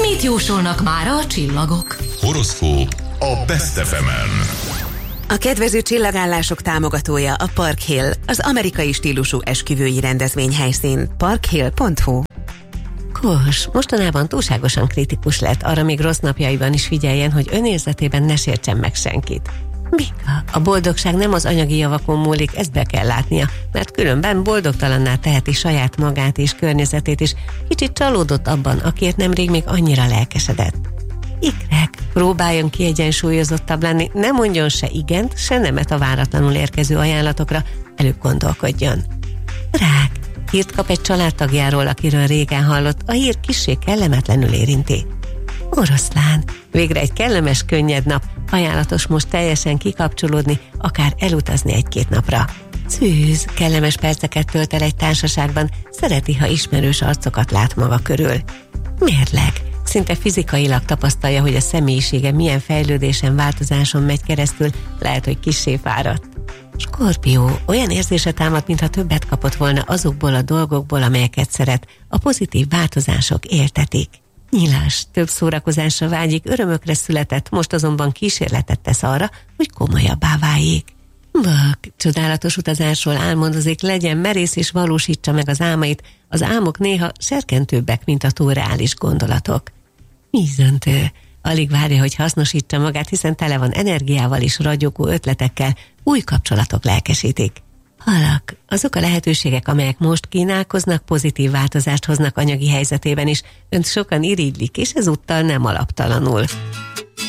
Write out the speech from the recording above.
Mit jósolnak mára a csillagok? Horoszkóp a Best FM-en. A kedvező csillagállások támogatója a Park Hill, az amerikai stílusú esküvői rendezvényhelyszín. parkhill.hu. Kós, mostanában túlságosan kritikus lett, arra még rossz napjaiban is figyeljen, hogy önérzetében ne sértsen meg senkit. Mika, a boldogság nem az anyagi javakon múlik, ezt be kell látnia, mert különben boldogtalanná teheti saját magát és környezetét is. Kicsit csalódott abban, akiért nemrég még annyira lelkesedett. Ikrek, próbáljon kiegyensúlyozottabb lenni, ne mondjon se igent, se nemet a váratlanul érkező ajánlatokra, előbb gondolkodjon. Rák, hírt kap egy családtagjáról, akiről régen hallott, a hír kissé kellemetlenül érinti. Oroszlán, végre egy kellemes, könnyed nap, ajánlatos most teljesen kikapcsolódni, akár elutazni egy-két napra. Szűz, kellemes perceket tölt el egy társaságban, szereti, ha ismerős arcokat lát maga körül. Mérleg, szinte fizikailag tapasztalja, hogy a személyisége milyen fejlődésen, változáson megy keresztül, lehet, hogy kissé fáradt. Skorpió, olyan érzése támad, mintha többet kapott volna azokból a dolgokból, amelyeket szeret, a pozitív változások éltetik. Nyilas, több szórakozásra vágyik, örömökre született, most azonban kísérletet tesz arra, hogy komolyabbá váljék. Vak, csodálatos utazásról álmodozik, legyen merész és valósítsa meg az álmait, az álmok néha serkentőbbek, mint a túl reális gondolatok. Vízöntő, alig várja, hogy hasznosítsa magát, hiszen tele van energiával és ragyogó ötletekkel, új kapcsolatok lelkesítik. Halak, azok a lehetőségek, amelyek most kínálkoznak, pozitív változást hoznak anyagi helyzetében is, önt sokan irigylik, és ezúttal nem alaptalanul.